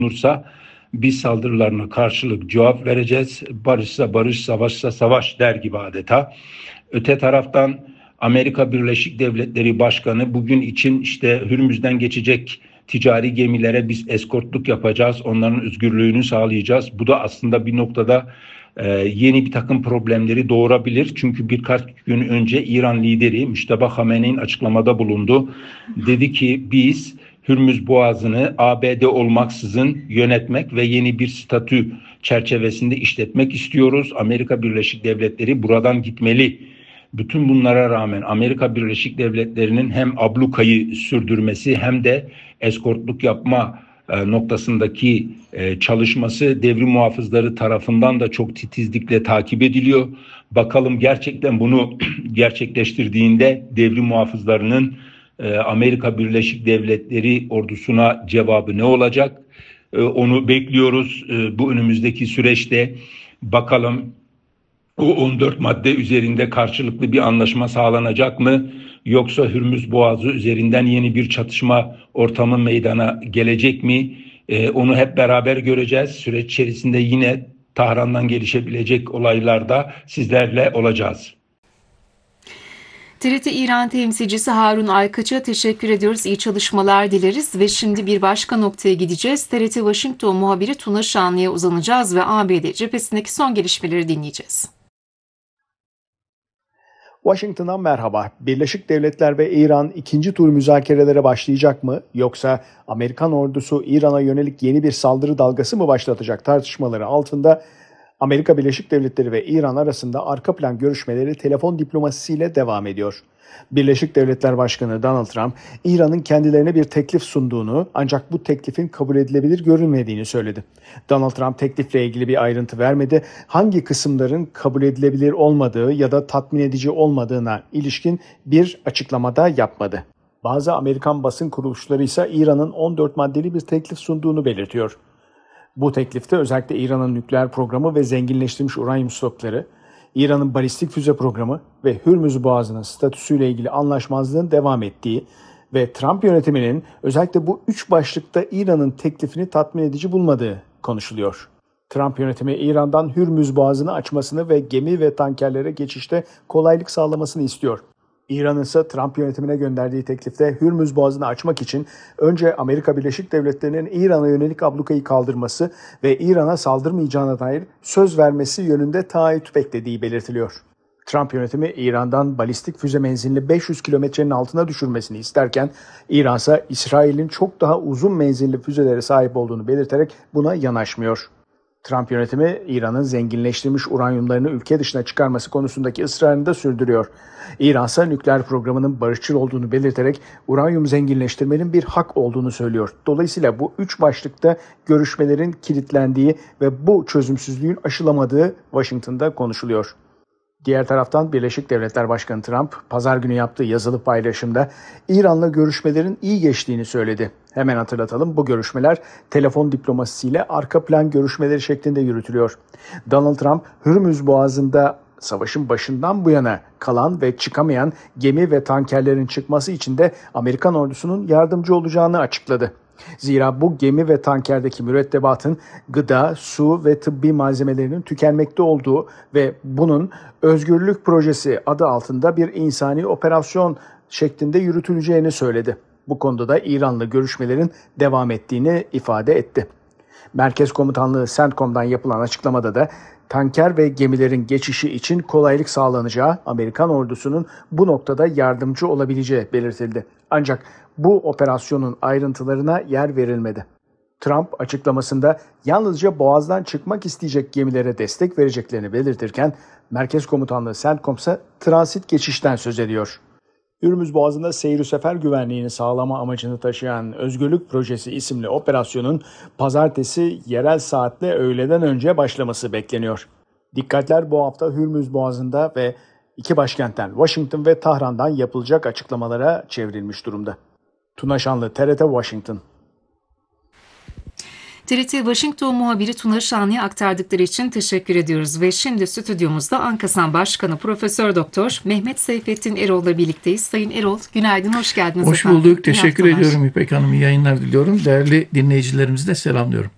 olursa biz saldırılarına karşılık cevap vereceğiz. Barışsa barış, savaşsa savaş der gibi adeta. Öte taraftan Amerika Birleşik Devletleri Başkanı bugün için işte Hürmüz'den geçecek ticari gemilere biz eskortluk yapacağız, onların özgürlüğünü sağlayacağız. Bu da aslında bir noktada yeni bir takım problemleri doğurabilir. Çünkü birkaç gün önce İran lideri Müşteba Hamene'nin açıklamada bulundu. Dedi ki biz Hürmüz Boğazı'nı ABD olmaksızın yönetmek ve yeni bir statü çerçevesinde işletmek istiyoruz. Amerika Birleşik Devletleri buradan gitmeli. Bütün bunlara rağmen Amerika Birleşik Devletleri'nin hem ablukayı sürdürmesi hem de eskortluk yapma noktasındaki çalışması devrim muhafızları tarafından da çok titizlikle takip ediliyor. Bakalım gerçekten bunu gerçekleştirdiğinde devrim muhafızlarının Amerika Birleşik Devletleri ordusuna cevabı ne olacak? Onu bekliyoruz bu önümüzdeki süreçte. Bakalım o 14 madde üzerinde karşılıklı bir anlaşma sağlanacak mı? Yoksa Hürmüz Boğazı üzerinden yeni bir çatışma ortamı meydana gelecek mi? Onu hep beraber göreceğiz. Süreç içerisinde yine Tahran'dan gelişebilecek olaylarda sizlerle olacağız. TRT İran temsilcisi Harun Aykaç'a teşekkür ediyoruz. İyi çalışmalar dileriz ve şimdi bir başka noktaya gideceğiz. TRT Washington muhabiri Tuna Şanlı'ya uzanacağız ve ABD cephesindeki son gelişmeleri dinleyeceğiz. Washington'dan merhaba. Birleşik Devletler ve İran ikinci tur müzakerelere başlayacak mı? Yoksa Amerikan ordusu İran'a yönelik yeni bir saldırı dalgası mı başlatacak tartışmaları altında Amerika Birleşik Devletleri ve İran arasında arka plan görüşmeleri telefon diplomasisiyle devam ediyor. Birleşik Devletler Başkanı Donald Trump, İran'ın kendilerine bir teklif sunduğunu ancak bu teklifin kabul edilebilir görünmediğini söyledi. Donald Trump teklifle ilgili bir ayrıntı vermedi. Hangi kısımların kabul edilebilir olmadığı ya da tatmin edici olmadığına ilişkin bir açıklamada yapmadı. Bazı Amerikan basın kuruluşları ise İran'ın 14 maddeli bir teklif sunduğunu belirtiyor. Bu teklifte özellikle İran'ın nükleer programı ve zenginleştirilmiş uranyum stokları, İran'ın balistik füze programı ve Hürmüz Boğazı'nın statüsüyle ilgili anlaşmazlığın devam ettiği ve Trump yönetiminin özellikle bu 3 başlıkta İran'ın teklifini tatmin edici bulmadığı konuşuluyor. Trump yönetimi İran'dan Hürmüz Boğazı'nı açmasını ve gemi ve tankerlere geçişte kolaylık sağlamasını istiyor. İran'ın ise Trump yönetimine gönderdiği teklifte Hürmüz Boğazı'nı açmak için önce Amerika Birleşik Devletleri'nin İran'a yönelik ablukayı kaldırması ve İran'a saldırmayacağına dair söz vermesi yönünde taahhüt beklediği belirtiliyor. Trump yönetimi İran'dan balistik füze menzilini 500 kilometrenin altına düşürmesini isterken İran ise İsrail'in çok daha uzun menzilli füzelere sahip olduğunu belirterek buna yanaşmıyor. Trump yönetimi İran'ın zenginleştirilmiş uranyumlarını ülke dışına çıkarması konusundaki ısrarını da sürdürüyor. İran ise nükleer programının barışçıl olduğunu belirterek uranyum zenginleştirmenin bir hak olduğunu söylüyor. Dolayısıyla bu 3 başlıkta görüşmelerin kilitlendiği ve bu çözümsüzlüğün aşılamadığı Washington'da konuşuluyor. Diğer taraftan Birleşik Devletler Başkanı Trump, pazar günü yaptığı yazılı paylaşımda İran'la görüşmelerin iyi geçtiğini söyledi. Hemen hatırlatalım, bu görüşmeler telefon diplomasisiyle arka plan görüşmeleri şeklinde yürütülüyor. Donald Trump, Hürmüz Boğazı'nda savaşın başından bu yana kalan ve çıkamayan gemi ve tankerlerin çıkması için de Amerikan ordusunun yardımcı olacağını açıkladı. Zira bu gemi ve tankerdeki mürettebatın gıda, su ve tıbbi malzemelerinin tükenmekte olduğu ve bunun Özgürlük Projesi adı altında bir insani operasyon şeklinde yürütüleceğini söyledi. Bu konuda da İran'la görüşmelerin devam ettiğini ifade etti. Merkez Komutanlığı CENTCOM'dan yapılan açıklamada da tanker ve gemilerin geçişi için kolaylık sağlanacağı, Amerikan ordusunun bu noktada yardımcı olabileceği belirtildi. Ancak bu operasyonun ayrıntılarına yer verilmedi. Trump açıklamasında yalnızca Boğaz'dan çıkmak isteyecek gemilere destek vereceklerini belirtirken, Merkez Komutanlığı CENTCOM ise transit geçişten söz ediyor. Hürmüz Boğazı'nda seyir sefer güvenliğini sağlama amacını taşıyan Özgürlük Projesi isimli operasyonun pazartesi yerel saatle öğleden önce başlaması bekleniyor. Dikkatler bu hafta Hürmüz Boğazı'nda ve iki başkentten Washington ve Tahran'dan yapılacak açıklamalara çevrilmiş durumda. Tuna Şanlı, TRT Washington. TRT Washington muhabiri Tuna Şanlı'ya aktardıkları için teşekkür ediyoruz ve şimdi stüdyomuzda ANKASAM Başkanı Profesör Doktor Mehmet Seyfettin Erol'la birlikteyiz. Sayın Erol, günaydın, hoş geldiniz. Hoş bulduk, teşekkür ediyorum İpek Hanım, iyi yayınlar diliyorum. Değerli dinleyicilerimizi de selamlıyorum.